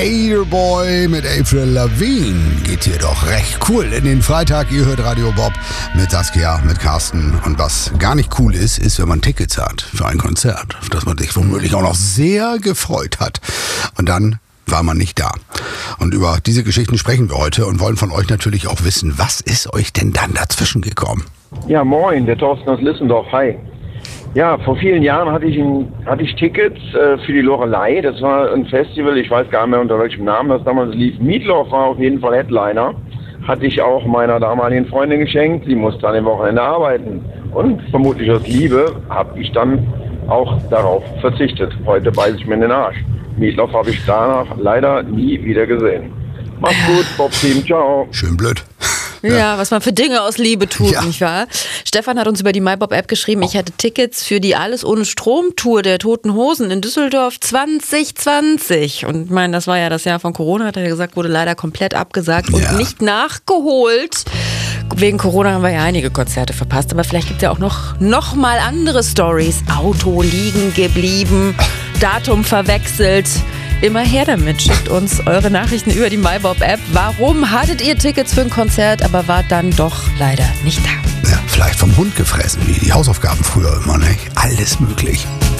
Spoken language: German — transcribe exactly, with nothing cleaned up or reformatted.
Airboy mit Avril Lavigne geht hier doch recht cool in den Freitag. Ihr hört Radio Bob mit Saskia, mit Carsten. Und was gar nicht cool ist, ist, wenn man Tickets hat für ein Konzert, auf das man sich womöglich auch noch sehr gefreut hat. Und dann war man nicht da. Und über diese Geschichten sprechen wir heute und wollen von euch natürlich auch wissen, was ist euch denn dann dazwischen gekommen? Ja, moin, der Thorsten aus Lissendorf, hi. Ja, vor vielen Jahren hatte ich, ein, hatte ich Tickets äh, für die Loreley. Das war ein Festival, ich weiß gar nicht mehr unter welchem Namen das damals lief. Meatloaf war auf jeden Fall Headliner. Hatte ich auch meiner damaligen Freundin geschenkt. Sie musste an dem Wochenende arbeiten. Und vermutlich aus Liebe habe ich dann auch darauf verzichtet. Heute beiße ich mir in den Arsch. Meatloaf habe ich danach leider nie wieder gesehen. Macht's gut, Bob-Team, ciao. Schön blöd. Ja. ja, was man für Dinge aus Liebe tut, ja. nicht wahr? Stefan hat uns über die MyBob-App geschrieben, ich hatte Tickets für die Alles ohne Strom-Tour der Toten Hosen in Düsseldorf zwanzig zwanzig. Und ich meine, das war ja das Jahr von Corona, hat er gesagt, wurde leider komplett abgesagt und ja. nicht nachgeholt. Wegen Corona haben wir ja einige Konzerte verpasst, aber vielleicht gibt es ja auch noch, noch mal andere Storys. Auto liegen geblieben, Datum verwechselt. Immer her damit, schickt uns eure Nachrichten über die MyBob-App. Warum hattet ihr Tickets für ein Konzert, aber wart dann doch leider nicht da? Ja, vielleicht vom Hund gefressen, wie die Hausaufgaben früher immer, nicht? Alles möglich.